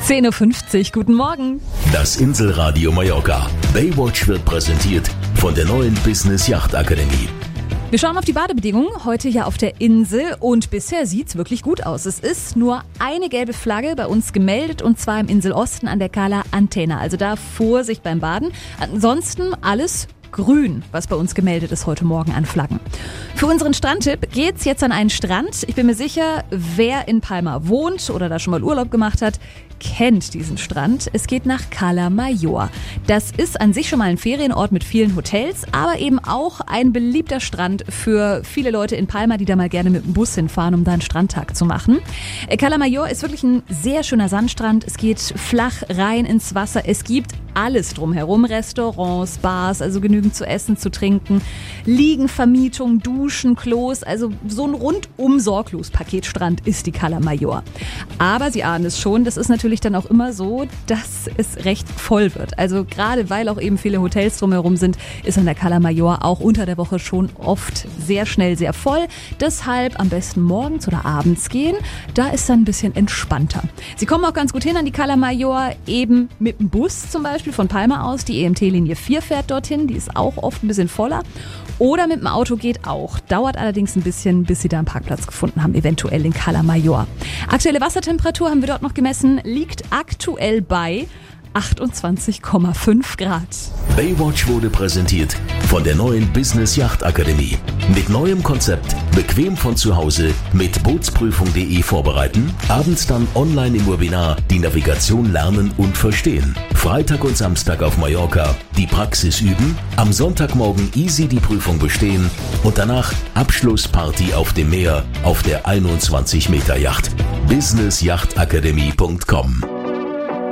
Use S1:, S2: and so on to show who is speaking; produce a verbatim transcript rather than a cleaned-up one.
S1: zehn Uhr fünfzig, guten Morgen.
S2: Das Inselradio Mallorca. Baywatch wird präsentiert von der neuen Business Yacht Akademie.
S1: Wir schauen auf die Badebedingungen heute hier auf der Insel und bisher sieht's wirklich gut aus. Es ist nur eine gelbe Flagge bei uns gemeldet und zwar im Inselosten an der Cala Antena. Also da Vorsicht beim Baden. Ansonsten alles grün, was bei uns gemeldet ist heute Morgen an Flaggen. Für unseren Strandtipp geht's jetzt an einen Strand. Ich bin mir sicher, wer in Palma wohnt oder da schon mal Urlaub gemacht hat, kennt diesen Strand. Es geht nach Cala Mayor. Das ist an sich schon mal ein Ferienort mit vielen Hotels, aber eben auch ein beliebter Strand für viele Leute in Palma, die da mal gerne mit dem Bus hinfahren, um da einen Strandtag zu machen. Cala Mayor ist wirklich ein sehr schöner Sandstrand. Es geht flach rein ins Wasser. Es gibt alles drumherum. Restaurants, Bars, also genügend zu essen, zu trinken, Liegenvermietung, Duschen, Klos. Also so ein rundum sorglos Paketstrand ist die Cala Mayor. Aber Sie ahnen es schon, das ist natürlich dann auch immer so, dass es recht voll wird. Also gerade weil auch eben viele Hotels drumherum sind, ist an der Cala Mayor auch unter der Woche schon oft sehr schnell sehr voll. Deshalb am besten morgens oder abends gehen. Da ist dann ein bisschen entspannter. Sie kommen auch ganz gut hin an die Cala Mayor, eben mit dem Bus zum Beispiel von Palma aus. Die E M T-Linie vier fährt dorthin, die ist auch oft ein bisschen voller. Oder mit dem Auto geht auch. Dauert allerdings ein bisschen, bis Sie da einen Parkplatz gefunden haben, eventuell in Cala Mayor. Aktuelle Wassertemperatur haben wir dort noch gemessen, liegt aktuell bei achtundzwanzig Komma fünf Grad.
S2: Baywatch wurde präsentiert von der neuen Business Yacht Akademie. Mit neuem Konzept, bequem von zu Hause, mit Bootsprüfung punkt de vorbereiten, abends dann online im Webinar die Navigation lernen und verstehen. Freitag und Samstag auf Mallorca die Praxis üben, am Sonntagmorgen easy die Prüfung bestehen und danach Abschlussparty auf dem Meer auf der einundzwanzig Meter Yacht. business yacht akademie punkt com